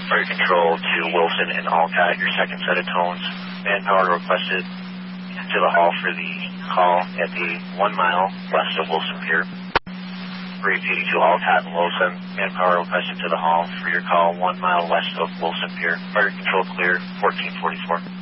Fire control to Wilson and Alcott, your second set of tones. Manpower requested to the hall for the call at the 1 mile west of Wilson Pier. Repeating to Alcott and Wilson, manpower requested to the hall for your call 1 mile west of Wilson Pier. Fire control clear, 1444.